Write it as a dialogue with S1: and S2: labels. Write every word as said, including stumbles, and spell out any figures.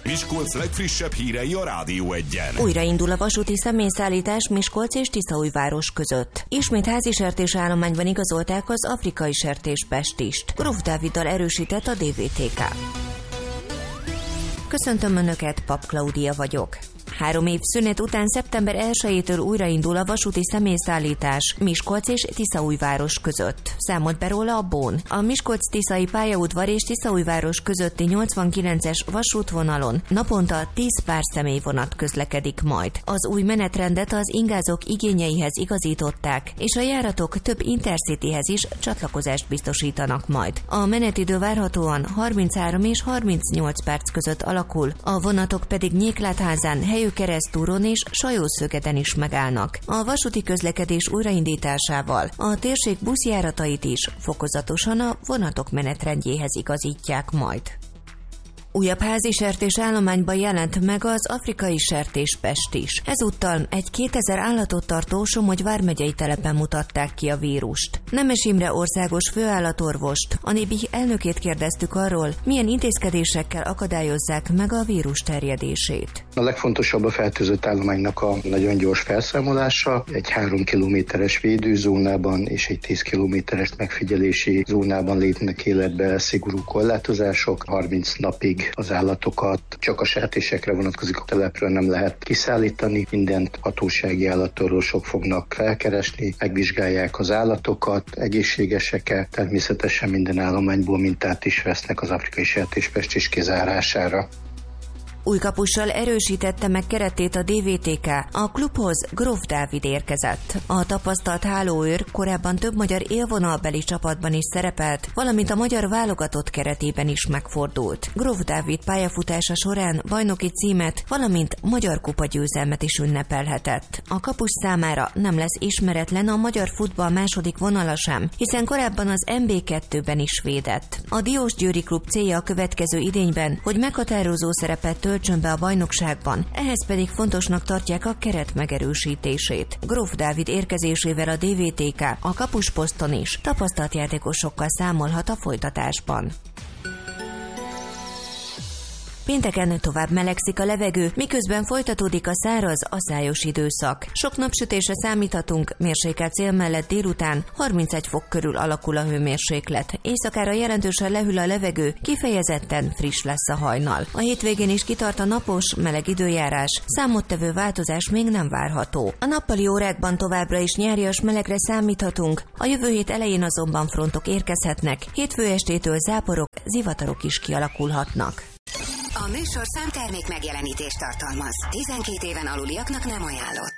S1: Miskolc legfrissebb hírei a Rádió Egyen.
S2: Újraindul a vasúti személyszállítás Miskolc és Tiszaújváros között. Ismét házisertés állományban igazolták az afrikai sertéspestist. Gróf Dáviddal erősített a dé vé té ká. Köszöntöm Önöket, Pap Klaudia vagyok. Három év szünet után szeptember elsejétől újraindul a vasúti személyszállítás Miskolc és Tiszaújváros között. Számolt be róla a Bón. A Miskolc-Tiszai pályaudvar és Tiszaújváros közötti nyolcvankilences vasútvonalon naponta tíz pár személyvonat közlekedik majd. Az új menetrendet az ingázók igényeihez igazították, és a járatok több Intercityhez is csatlakozást biztosítanak majd. A menetidő várhatóan harminchárom és harmincnyolc perc között alakul, a vonatok pedig Nyéklátházán, Helyő-Keresztúron és Sajószögeten is megállnak. A vasúti közlekedés újraindításával a térség buszjáratait is fokozatosan a vonatok menetrendjéhez igazítják majd. Újabb házi sertés állományban jelent meg az afrikai sertéspest is. Ezúttal egy kétezer állatot tartó Somogy vármegyei telepen mutatták ki a vírust. Nemes Imre országos főállatorvost, a Nébih elnökét kérdeztük arról, milyen intézkedésekkel akadályozzák meg a vírus terjedését.
S3: A legfontosabb a fertőzött állománynak a nagyon gyors felszámolása. Egy három kilométeres védőzónában és egy tíz kilométeres megfigyelési zónában lépnek életbe szigorú korlátozások. harminc napig az állatokat csak a sertésekre vonatkozik, a telepről nem lehet kiszállítani. Mindent hatósági állatorvosok fognak felkeresni, megvizsgálják az állatokat, egészségesek-e, természetesen minden állományból mintát is vesznek az afrikai sertéspest kizárására.
S2: Új kapussal erősítette meg keretét a dé vé té ká. A klubhoz Gróf Dávid érkezett. A tapasztalt hálóőr korábban több magyar élvonalbeli csapatban is szerepelt, valamint a magyar válogatott keretében is megfordult. Gróf Dávid pályafutása során bajnoki címet, valamint magyar kupa győzelmet is ünnepelhetett. A kapus számára nem lesz ismeretlen a magyar futball második vonala sem, hiszen korábban az en bé kettőben is védett. A Diósgyőri klub célja a következő idényben, hogy meghatározó szerepet töltsön be a bajnokságban, ehhez pedig fontosnak tartják a keret megerősítését. Gróf Dávid érkezésével a dé vé té ká a kapusposzton is tapasztalt játékosokkal számolhat a folytatásban. Pénteken tovább melegszik a levegő, miközben folytatódik a száraz, aszályos időszak. Sok napsütésre számíthatunk, mérsékelt szél mellett délután harmincegy fok körül alakul a hőmérséklet. Éjszakára jelentősen lehűl a levegő, kifejezetten friss lesz a hajnal. A hétvégén is kitart a napos, meleg időjárás, számottevő változás még nem várható. A nappali órákban továbbra is nyárias melegre számíthatunk, a jövő hét elején azonban frontok érkezhetnek, hétfő estétől záporok, zivatarok is kialakulhatnak.
S4: A műsor számtermék megjelenítést tartalmaz. tizenkét éven aluliaknak nem ajánlott.